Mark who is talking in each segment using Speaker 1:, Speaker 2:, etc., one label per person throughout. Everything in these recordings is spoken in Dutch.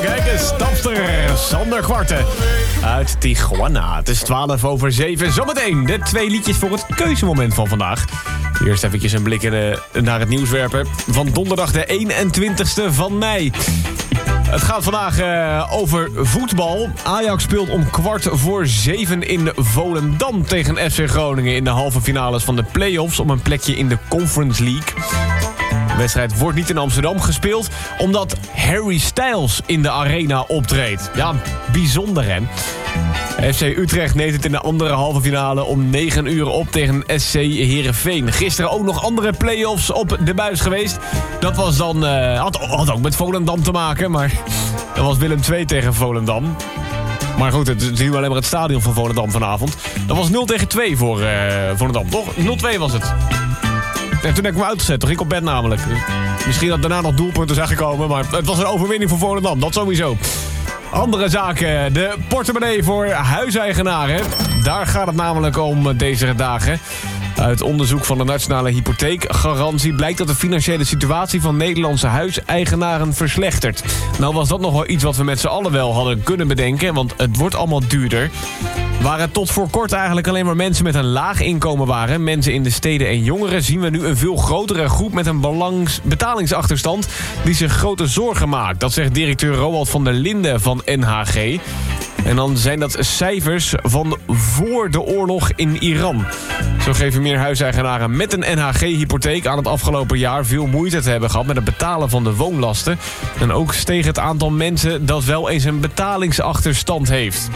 Speaker 1: Kijk eens, Tapster, Sander Kwarten uit Tijuana. Het is 7:12. Zometeen de 2 liedjes voor het keuzemoment van vandaag. Eerst eventjes een blik naar het nieuws werpen van donderdag de 21ste van mei. Het gaat vandaag over voetbal. Ajax speelt om 6:15 in Volendam tegen FC Groningen in de halve finales van de play-offs om een plekje in de Conference League. De wedstrijd wordt niet in Amsterdam gespeeld omdat Harry Styles in de arena optreedt. Ja, bijzonder hè. FC Utrecht neemt het in de andere halve finale om 9 uur op tegen SC Heerenveen. Gisteren ook nog andere play-offs op de buis geweest. Dat was dan, had ook met Volendam te maken, maar dat was Willem II tegen Volendam. Maar goed, het is nu alleen maar het stadion van Volendam vanavond. Dat was 0-2 voor Volendam, toch? 0-2 was het. En toen heb ik me uitgezet, toen ging ik op bed namelijk. Misschien dat daarna nog doelpunten zijn gekomen, maar het was een overwinning voor Volendam, dat sowieso. Andere zaken, de portemonnee voor huiseigenaren. Daar gaat het namelijk om deze dagen. Uit onderzoek van de Nationale Hypotheekgarantie blijkt dat de financiële situatie van Nederlandse huiseigenaren verslechtert. Nou was dat nog wel iets wat we met z'n allen wel hadden kunnen bedenken, want het wordt allemaal duurder. Waar het tot voor kort eigenlijk alleen maar mensen met een laag inkomen waren, mensen in de steden en jongeren, zien we nu een veel grotere groep met een betalingsachterstand die zich grote zorgen maakt. Dat zegt directeur Roald van der Linden van NHG. En dan zijn dat cijfers van voor de oorlog in Iran. Zo geven meer huiseigenaren met een NHG-hypotheek aan het afgelopen jaar veel moeite te hebben gehad met het betalen van de woonlasten. En ook steeg het aantal mensen dat wel eens een betalingsachterstand heeft.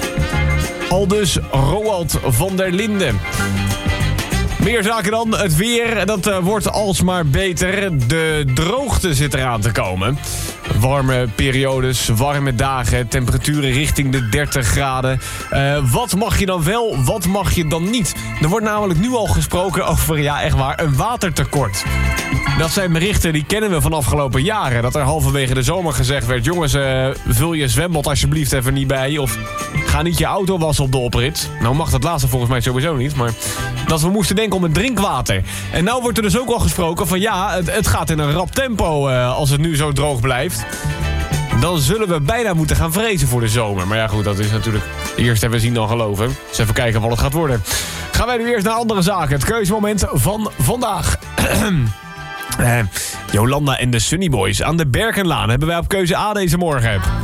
Speaker 1: Aldus Roald van der Linden. Meer zaken dan. Het weer, dat wordt alsmaar beter. De droogte zit eraan te komen. Warme periodes, warme dagen, temperaturen richting de 30 graden. Wat mag je dan wel, wat mag je dan niet? Er wordt namelijk nu al gesproken over, ja echt waar, een watertekort. Dat zijn berichten die kennen we van afgelopen jaren. Dat er halverwege de zomer gezegd werd, jongens, vul je zwembad alsjeblieft even niet bij. Of ga niet je auto wassen op de oprit. Nou mag dat laatste volgens mij sowieso niet, maar dat we moesten denken om het drinkwater. En nou wordt er dus ook al gesproken van ja, het gaat in een rap tempo als het nu zo droog blijft. Dan zullen we bijna moeten gaan vrezen voor de zomer. Maar ja goed, dat is natuurlijk eerst even zien dan geloven. Dus even kijken wat het gaat worden. Gaan wij nu eerst naar andere zaken. Het keuzemoment van vandaag. Jolanda en de Sunny Boys aan de Berkenlaan hebben wij op keuze A deze morgen.